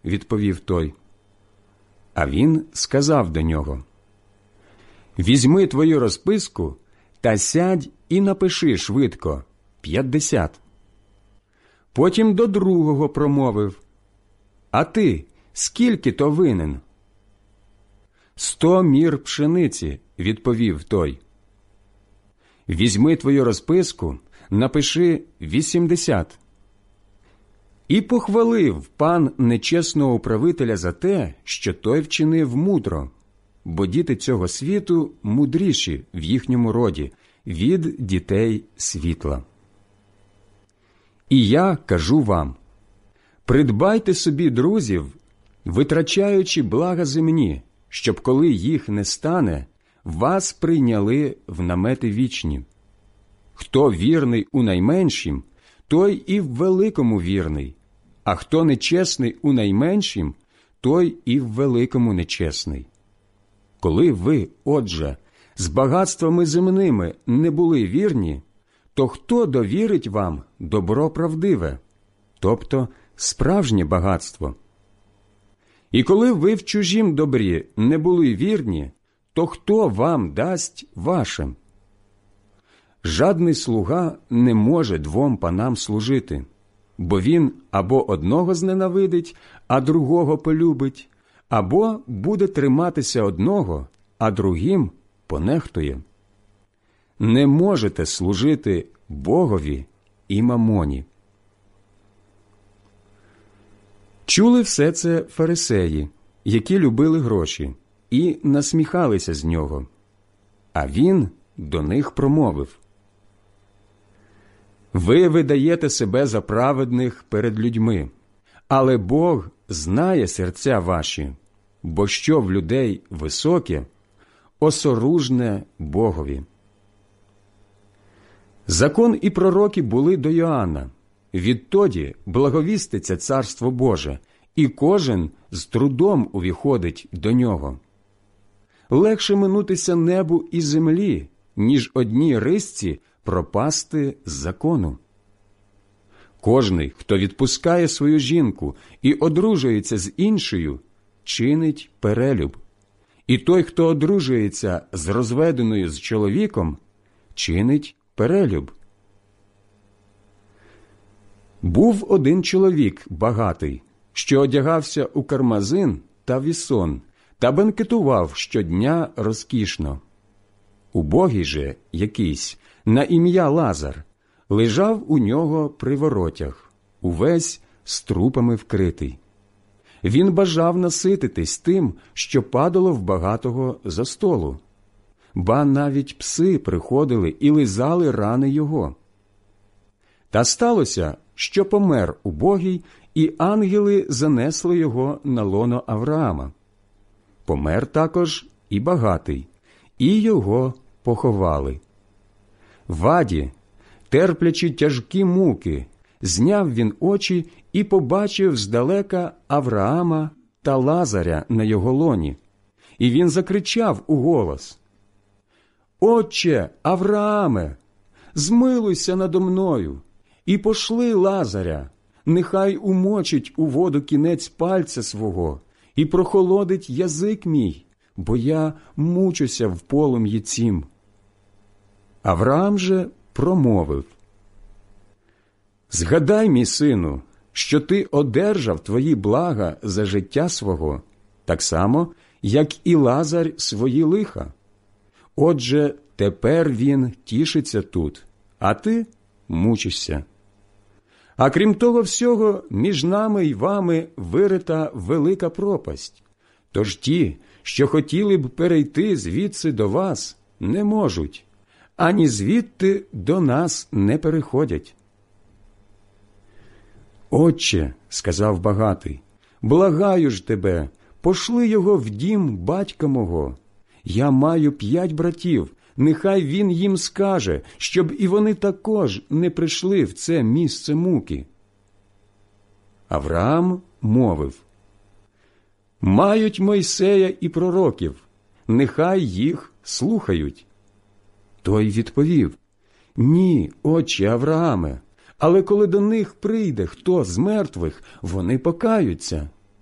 – відповів той. А він сказав до нього: «Візьми твою розписку та сядь і напиши швидко 50. Потім до другого промовив: «А ти скільки то винен?» 100 мір пшениці, – відповів той. «Візьми твою розписку, напиши 80. І похвалив пан нечесного управителя за те, що той вчинив мудро, бо діти цього світу мудріші в їхньому роді від дітей світла. І я кажу вам: придбайте собі друзів, витрачаючи блага земні, щоб, коли їх не стане, вас прийняли в намети вічні. Хто вірний у найменшім, той і в великому вірний, а хто нечесний у найменшім, той і в великому нечесний. Коли ви, отже, з багатствами земними не були вірні, то хто довірить вам добро правдиве, тобто справжнє багатство? І коли ви в чужім добрі не були вірні, то хто вам дасть ваше? Жадний слуга не може двом панам служити, бо він або одного зненавидить, а другого полюбить, або буде триматися одного, а другим понехтує. Не можете служити Богові і мамоні». Чули все це фарисеї, які любили гроші, і насміхалися з нього. А він до них промовив: «Ви видаєте себе за праведних перед людьми, але Бог знає серця ваші, бо що в людей високе, осоружне Богові». Закон і пророки були до Йоанна. Відтоді благовіститься Царство Боже, і кожен з трудом увіходить до нього. Легше минутися небу і землі, ніж одній рисці пропасти з закону. Кожний, хто відпускає свою жінку і одружується з іншою, чинить перелюб. І той, хто одружується з розведеною з чоловіком, чинить перелюб. Був один чоловік багатий, що одягався у кармазин та вісон, та бенкетував щодня розкішно. Убогий же якийсь, на ім'я Лазар, лежав у нього при воротях, увесь струпами вкритий. Він бажав насититись тим, що падало в багатого за столу. Ба навіть пси приходили і лизали рани його. Та сталося, що помер убогий, і ангели занесли його на лоно Авраама. Помер також і багатий, і його поховали. В аді, терплячи тяжкі муки, зняв він очі і побачив здалека Авраама та Лазаря на його лоні. І він закричав у голос: «Отче Аврааме, змилуйся надо мною, і пошли Лазаря, нехай умочить у воду кінець пальця свого і прохолодить язик мій, бо я мучуся в полум'ї цім». Авраам же промовив: «Згадай, мій сину, що ти одержав твої блага за життя свого, так само, як і Лазар свої лиха. Отже, тепер він тішиться тут, а ти мучишся. А крім того всього, між нами й вами вирита велика пропасть. Тож ті, що хотіли б перейти звідси до вас, не можуть, ані звідти до нас не переходять». «Отче, – сказав багатий, – благаю ж тебе, пошли його в дім батька мого. Я маю 5 братів, нехай він їм скаже, щоб і вони також не прийшли в це місце муки». Авраам мовив: «Мають Мойсея і пророків, нехай їх слухають». Той відповів: «Ні, отче Аврааме, але коли до них прийде хто з мертвих, вони покаються».